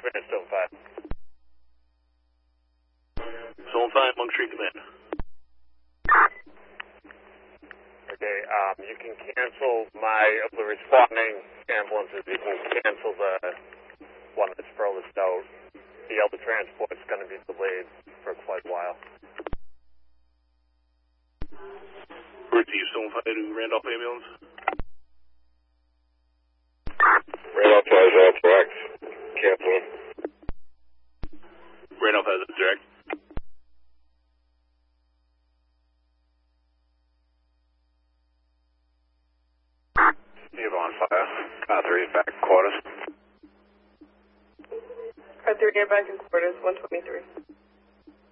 Command, Stone 5. Zone 5, Monk Street Command. Okay, you can cancel the responding ambulances. You can cancel the one that's furthest out. The other transport's going to be delayed for quite a while. Where's the Zone 5 to Randolph Ambulance? Randolph has all direct. Canceling. Randolph has a direct. You're on fire. Car 3 back quarters. Car 3 back in quarters, 123.